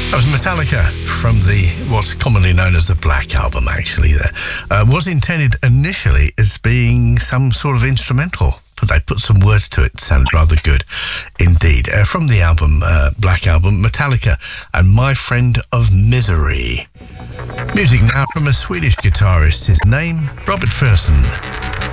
That was Metallica from what's commonly known as the Black Album, actually. Was intended initially as being some sort of instrumental, but they put some words to it. Sounded rather good indeed. From the album, Black Album, Metallica and My Friend of Misery. Music now from a Swedish guitarist. His name, Robert Persson.